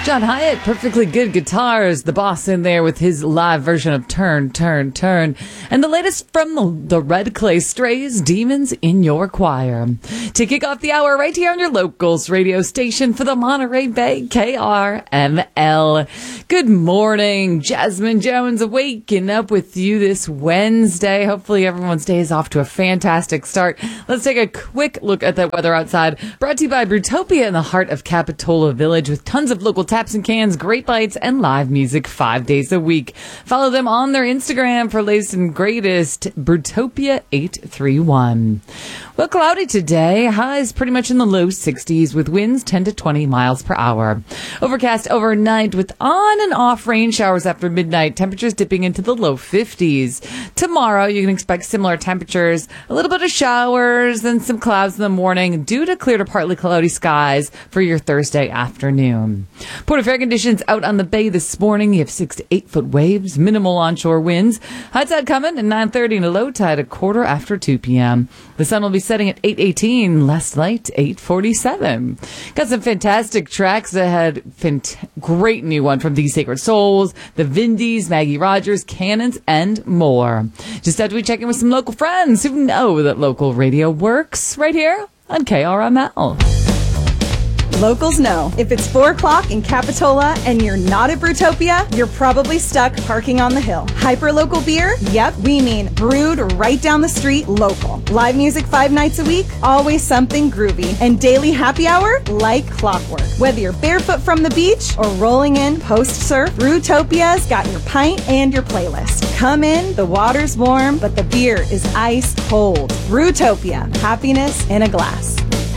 John Hyatt, perfectly good guitars. The boss in there with his live version of Turn, Turn, Turn. And the latest from the Red Clay Strays, Demons in Your Choir. To kick off the hour right here on your locals radio station for the Monterey Bay, KRML. Good morning. Jasmine Jones waking up with you this Wednesday. Hopefully everyone's day is off to a fantastic start. Let's take a quick look at that weather outside. Brought to you by Brutopia in the heart of Capitola Village with tons of local taps and cans, great bites, and live music 5 days a week. Follow them on their Instagram for latest and greatest, Brutopia831. Well, cloudy today. Highs pretty much in the low 60s with winds 10 to 20 miles per hour. Overcast overnight with on and off rain showers after midnight. Temperatures dipping into the low 50s. Tomorrow, you can expect similar temperatures. A little bit of showers and some clouds in the morning due to clear to partly cloudy skies for your Thursday afternoon. Port of air conditions out on the bay this morning. You have 6 to 8 foot waves, minimal onshore winds. High tide coming at 9:30 and a low tide at 2:15 p.m. The sun will be setting at 8:18, last light 8:47. Got some fantastic tracks ahead. Great new one from These Sacred Souls, the Vindies, Maggie Rogers, Cannons, and more. Just after we check in with some local friends who know that local radio works right here on KRML. Locals know. If it's 4 o'clock in Capitola and you're not at Brutopia, you're probably stuck parking on the hill. Hyper-local beer? Yep, we mean brewed right down the street, local. Live music 5 nights a week? Always something groovy. And daily happy hour? Like clockwork. Whether you're barefoot from the beach or rolling in post-surf, Brutopia's got your pint and your playlist. Come in, the water's warm, but the beer is ice cold. Brutopia. Happiness in a glass.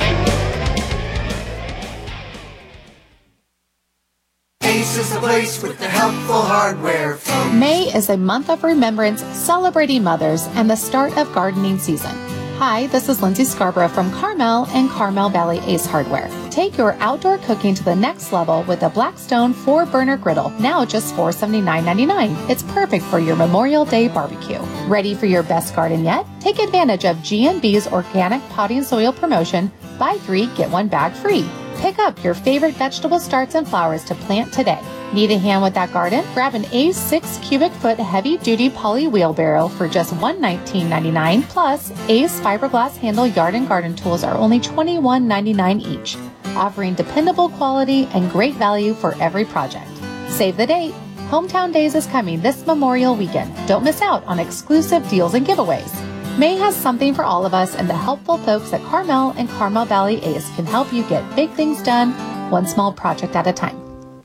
Ace is the place with the helpful hardware. May is a month of remembrance celebrating mothers and the start of gardening season. Hi, this is Lindsay Scarborough from Carmel and Carmel Valley Ace Hardware. Take your outdoor cooking to the next level with a Blackstone 4-burner griddle, now just $479.99. It's perfect for your Memorial Day barbecue. Ready for your best garden yet? Take advantage of G&B's organic potting soil promotion, buy 3, get 1 bag free. Pick up your favorite vegetable starts and flowers to plant today. Need a hand with that garden? Grab an Ace 6 cubic foot heavy-duty poly wheelbarrow for just $119.99. Plus, Ace fiberglass handle yard and garden tools are only $21.99 each, offering dependable quality and great value for every project. Save the date. Hometown Days is coming this Memorial Weekend. Don't miss out on exclusive deals and giveaways. May has something for all of us, and the helpful folks at Carmel and Carmel Valley Ace can help you get big things done, one small project at a time.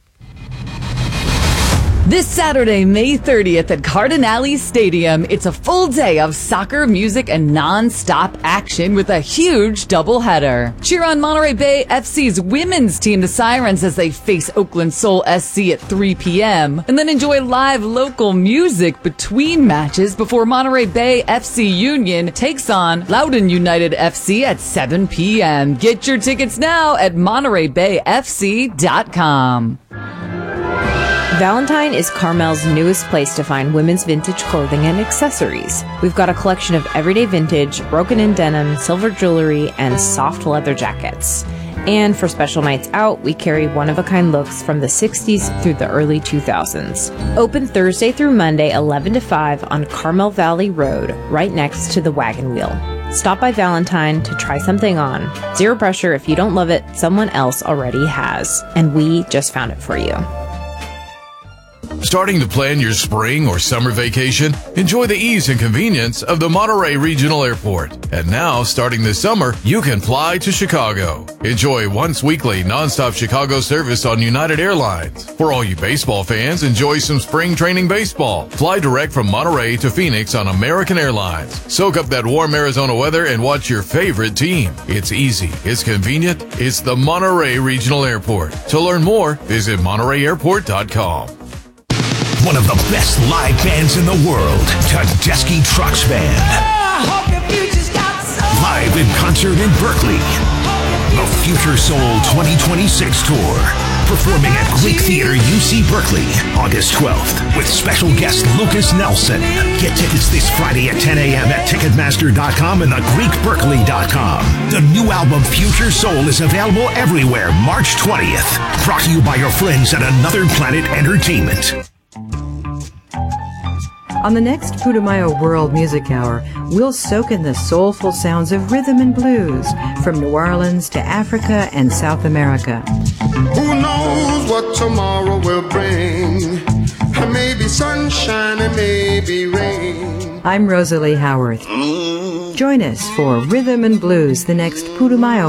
This Saturday, May 30th at Cardinale Stadium, it's a full day of soccer, music, and non-stop action with a huge doubleheader. Cheer on Monterey Bay FC's women's team, the Sirens, as they face Oakland Soul SC at 3 p.m. And then enjoy live local music between matches before Monterey Bay FC Union takes on Loudoun United FC at 7 p.m. Get your tickets now at MontereyBayFC.com. Valentine is Carmel's newest place to find women's vintage clothing and accessories. We've got a collection of everyday vintage, broken-in denim, silver jewelry, and soft leather jackets. And for special nights out, we carry one-of-a-kind looks from the 60s through the early 2000s. Open Thursday through Monday, 11 to 5 on Carmel Valley Road, right next to the Wagon Wheel. Stop by Valentine to try something on. Zero pressure. If you don't love it, someone else already has. And we just found it for you. Starting to plan your spring or summer vacation? Enjoy the ease and convenience of the Monterey Regional Airport. And now, starting this summer, you can fly to Chicago. Enjoy once weekly nonstop Chicago service on United Airlines. For all you baseball fans, enjoy some spring training baseball. Fly direct from Monterey to Phoenix on American Airlines. Soak up that warm Arizona weather and watch your favorite team. It's easy. It's convenient. It's the Monterey Regional Airport. To learn more, visit MontereyAirport.com. One of the best live bands in the world, Tedeschi Trucks Band. Live in concert in Berkeley. The Future Soul 2026 Tour. performing at Greek Theater UC Berkeley August 12th with special guest Lucas Nelson. Get tickets this Friday at 10 a.m. at Ticketmaster.com and thegreekberkeley.com. The new album Future Soul is available everywhere March 20th. Brought to you by your friends at Another Planet Entertainment. On the next Putumayo World Music Hour, we'll soak in the soulful sounds of rhythm and blues from New Orleans to Africa and South America. Who knows what tomorrow will bring? Maybe sunshine and maybe rain. I'm Rosalie Howarth. Join us for Rhythm and Blues, the next Putumayo